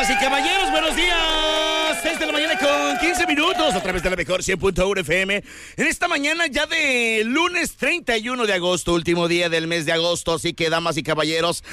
Damas y caballeros, buenos días. 6 de la mañana con 15 minutos a través de la mejor 100.1 FM. En esta mañana ya de lunes 31 de agosto, último día del mes de agosto. Así que, damas y caballeros,